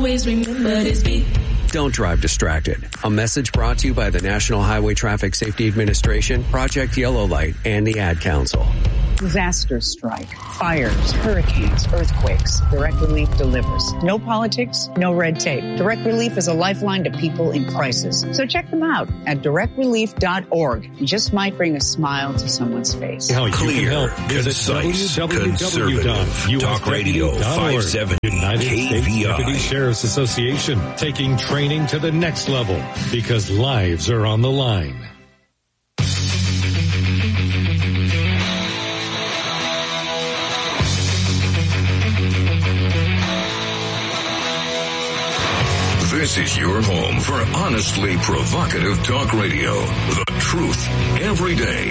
always remember this beat. Don't drive distracted. A message brought to you by the National Highway Traffic Safety Administration, Project Yellow Light, and the Ad Council. Disasters strike, fires, hurricanes, earthquakes. Direct Relief delivers. No politics, no red tape. Direct Relief is a lifeline to people in crisis. So check them out at directrelief.org. You just might bring a smile to someone's face. How clear, concise, conservative. Talk Radio 57 United States KVI. Deputy Sheriff's Association, taking training to the next level because lives are on the line. This is your home for honestly provocative talk radio. The truth every day.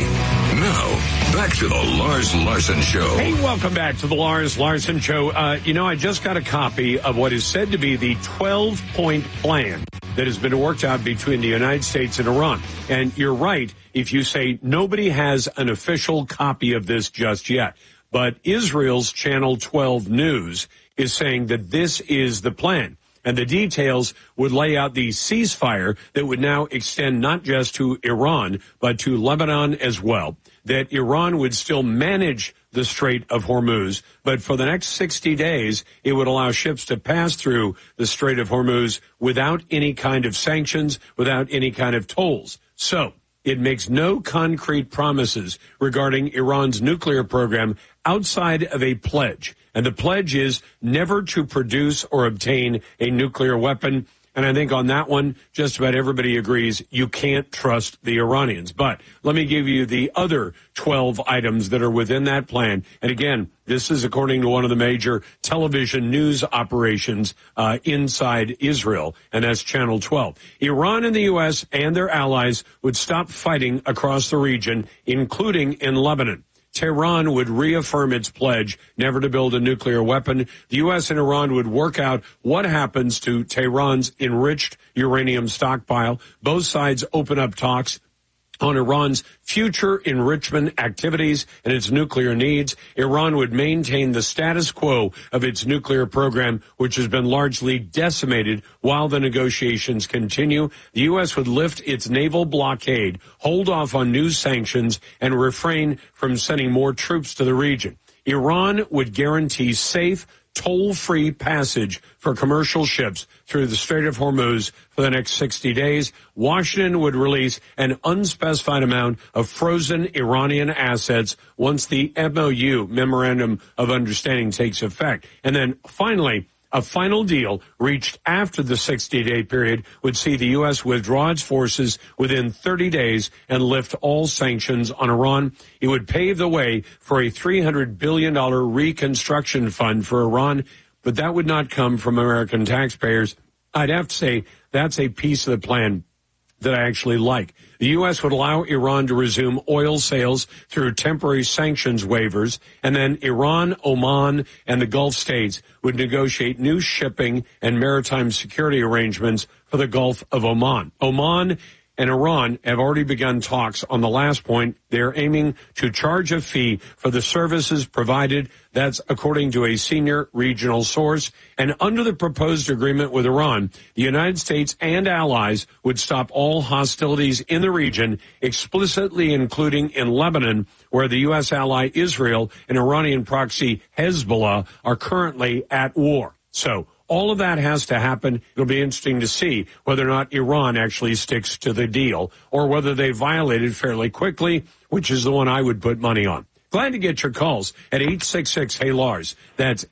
Now, back to the Lars Larson Show. Hey, welcome back to the Lars Larson Show. I just got a copy of what is said to be the 12-point plan that has been worked out between the United States and Iran. And you're right if you say nobody has an official copy of this just yet. But Israel's Channel 12 News is saying that this is the plan. And the details would lay out the ceasefire that would now extend not just to Iran, but to Lebanon as well. That Iran would still manage the Strait of Hormuz, but for the next 60 days, it would allow ships to pass through the Strait of Hormuz without any kind of sanctions, without any kind of tolls. So it makes no concrete promises regarding Iran's nuclear program outside of a pledge. And the pledge is never to produce or obtain a nuclear weapon. And I think on that one, just about everybody agrees you can't trust the Iranians. But let me give you the other 12 items that are within that plan. And again, this is according to one of the major television news operations inside Israel, and that's Channel 12. Iran and the U.S. and their allies would stop fighting across the region, including in Lebanon. Tehran would reaffirm its pledge never to build a nuclear weapon. The U.S. and Iran would work out what happens to Tehran's enriched uranium stockpile. Both sides open up talks on Iran's future enrichment activities and its nuclear needs. Iran would maintain the status quo of its nuclear program, which has been largely decimated while the negotiations continue. The U.S. would lift its naval blockade, hold off on new sanctions, and refrain from sending more troops to the region. Iran would guarantee safe, toll-free passage for commercial ships through the Strait of Hormuz for the next 60 days. Washington would release an unspecified amount of frozen Iranian assets once the MOU, Memorandum of Understanding, takes effect. And then finally, a final deal reached after the 60-day period would see the U.S. withdraw its forces within 30 days and lift all sanctions on Iran. It would pave the way for a $300 billion reconstruction fund for Iran, but that would not come from American taxpayers. I'd have to say that's a piece of the plan that I actually like. The U.S. would allow Iran to resume oil sales through temporary sanctions waivers, and then Iran, Oman, and the Gulf states would negotiate new shipping and maritime security arrangements for the Gulf of Oman. Oman and Iran have already begun talks on the last point. They're aiming to charge a fee for the services provided. That's according to a senior regional source. And under the proposed agreement with Iran, the United States and allies would stop all hostilities in the region, explicitly including in Lebanon, where the U.S. ally Israel and Iranian proxy Hezbollah are currently at war. So all of that has to happen. It'll be interesting to see whether or not Iran actually sticks to the deal or whether they violate it fairly quickly, which is the one I would put money on. Glad to get your calls at 866-HEY-LARS. That's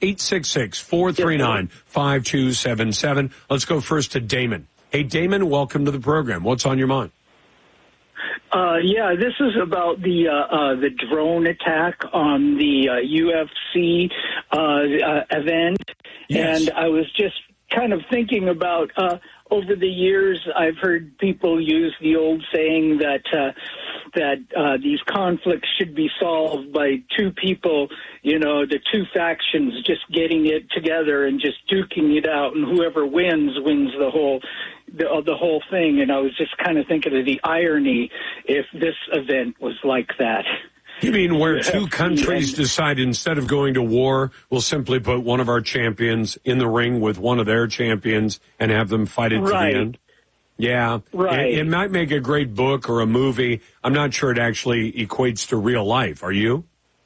866-439-5277. Let's go first to Damon. Hey, Damon, welcome to the program. What's on your mind? This is about the drone attack on the UFC event. Yes. And I was just kind of thinking about over the years, I've heard people use the old saying that these conflicts should be solved by two people, the two factions just getting it together and just duking it out, and whoever wins the whole thing. And I was just kind of thinking of the irony if this event was like that. You mean where two countries decide instead of going to war, we'll simply put one of our champions in the ring with one of their champions and have them fight it to the end? Yeah. Right. It might make a great book or a movie. I'm not sure it actually equates to real life. Are you?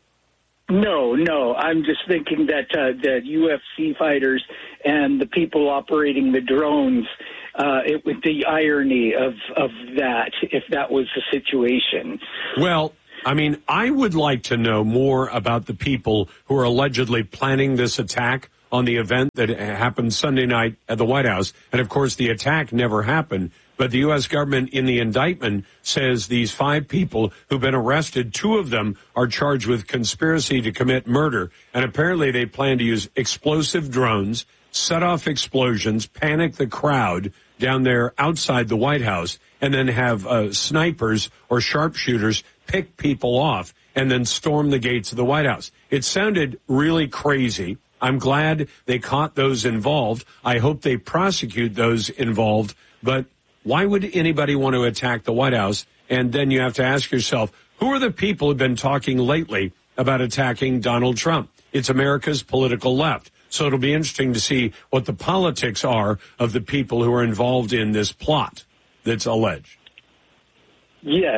No. I'm just thinking that the UFC fighters and the people operating the drones, it would the irony of that if that was the situation. Well, I mean, I would like to know more about the people who are allegedly planning this attack on the event that happened Sunday night at the White House. And, of course, the attack never happened. But the U.S. government in the indictment says these 5 people who've been arrested, 2 of them are charged with conspiracy to commit murder. And apparently they plan to use explosive drones, set off explosions, panic the crowd down there outside the White House, and then have snipers or sharpshooters pick people off and then storm the gates of the White House. It sounded really crazy. I'm glad they caught those involved. I hope they prosecute those involved. But why would anybody want to attack the White House? And then you have to ask yourself, who are the people who've been talking lately about attacking Donald Trump? It's America's political left. So it'll be interesting to see what the politics are of the people who are involved in this plot that's alleged. Yes.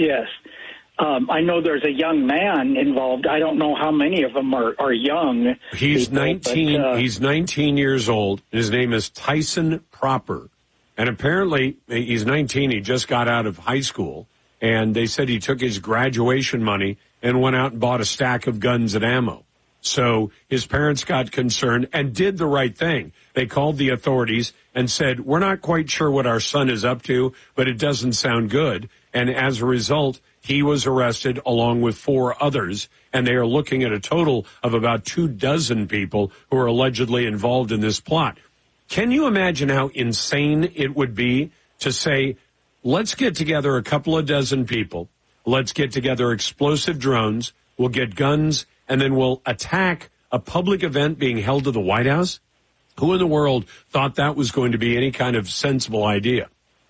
I know there's a young man involved. I don't know how many of them are young. He's people, 19. But, he's 19 years old. His name is Tyson Proper. And apparently he's 19. He just got out of high school. And they said he took his graduation money and went out and bought a stack of guns and ammo. So his parents got concerned and did the right thing. They called the authorities and said, we're not quite sure what our son is up to, but it doesn't sound good. And as a result, he was arrested along with 4 others. And they are looking at a total of about 24 people who are allegedly involved in this plot. Can you imagine how insane it would be to say, let's get together a couple of dozen people. Let's get together explosive drones. We'll get guns. And then we'll attack a public event being held at the White House? Who in the world thought that was going to be any kind of sensible idea?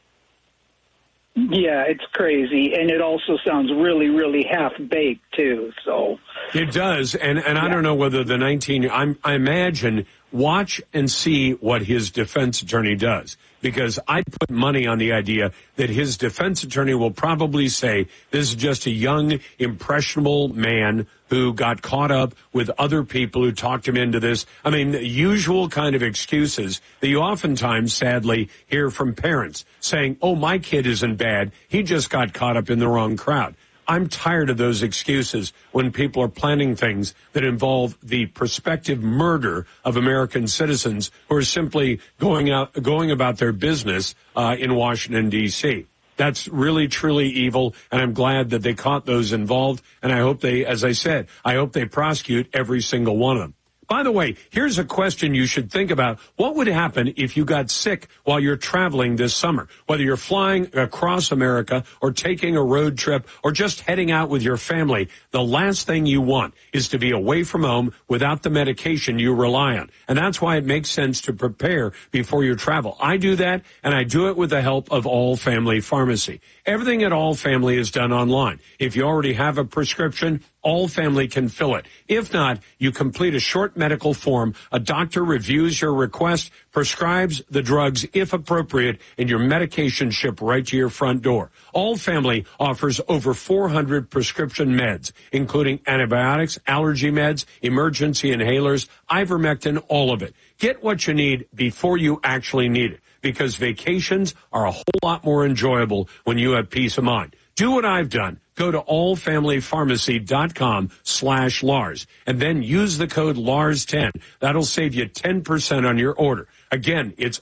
Yeah, it's crazy. And it also sounds really, really half-baked, too. So it does. And I don't know whether the 19... I imagine, watch and see what his defense attorney does. Because I'd put money on the idea that his defense attorney will probably say this is just a young, impressionable man who got caught up with other people who talked him into this. I mean, the usual kind of excuses that you oftentimes, sadly, hear from parents saying, oh, my kid isn't bad. He just got caught up in the wrong crowd. I'm tired of those excuses when people are planning things that involve the prospective murder of American citizens who are simply going about their business in Washington, D.C. That's really, truly evil, and I'm glad that they caught those involved, and I hope they, as I said, I hope they prosecute every single one of them. By the way, here's a question you should think about. What would happen if you got sick while you're traveling this summer? Whether you're flying across America or taking a road trip or just heading out with your family, the last thing you want is to be away from home without the medication you rely on. And that's why it makes sense to prepare before you travel. I do that, and I do it with the help of All Family Pharmacy. Everything at All Family is done online. If you already have a prescription, All Family can fill it. If not, you complete a short medical form. A doctor reviews your request, prescribes the drugs if appropriate, and your medication shipped right to your front door. All Family offers over 400 prescription meds, including antibiotics, allergy meds, emergency inhalers, ivermectin, all of it. Get what you need before you actually need it, because vacations are a whole lot more enjoyable when you have peace of mind. Do what I've done. Go to allfamilypharmacy.com/Lars and then use the code LARS10. That'll save you 10% on your order. Again, it's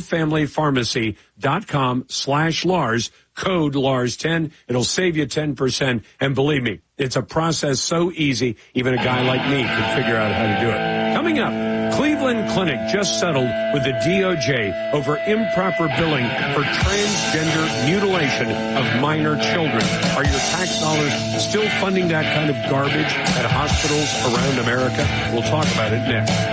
allfamilypharmacy.com/Lars, code LARS10. It'll save you 10%. And believe me, it's a process so easy, even a guy like me can figure out how to do it. Coming up, Cleveland Clinic just settled with the DOJ over improper billing for transgender mutilation of minor children. Are your tax dollars still funding that kind of garbage at hospitals around America? We'll talk about it next.